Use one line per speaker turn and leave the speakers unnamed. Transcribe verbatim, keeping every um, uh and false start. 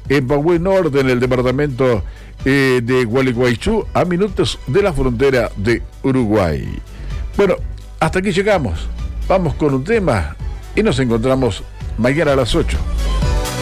en Pahue Norte, en el departamento eh, de Gualeguaychú, a minutos de la frontera de Uruguay. Bueno, hasta aquí llegamos. Vamos con un tema y nos encontramos mañana a las ocho.